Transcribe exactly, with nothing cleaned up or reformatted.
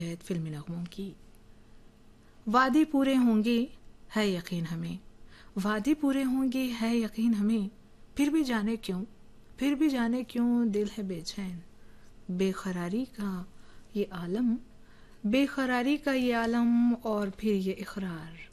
फिल्मी नगमों की। वादे पूरे होंगे है यकीन हमें, वादे पूरे होंगे है यकीन हमें, फिर भी जाने क्यों फिर भी जाने क्यों दिल है बेचैन। बेकरारी का ये आलम बेकरारी का ये आलम और फिर ये इकरार,